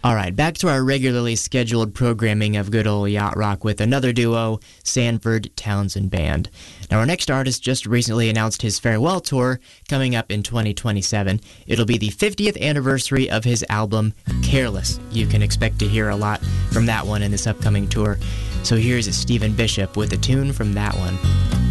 All right, back to our regularly scheduled programming of good old yacht rock with another duo, Sanford Townsend Band. Now, our next artist just recently announced his farewell tour coming up in 2027. It'll be the 50th anniversary of his album, Careless. You can expect to hear a lot from that one in this upcoming tour. So here's Stephen Bishop with a tune from that one.